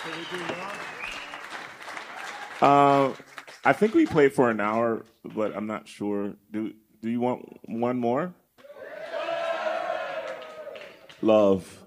I think we played for an hour, but I'm not sure. Do you want one more? Love.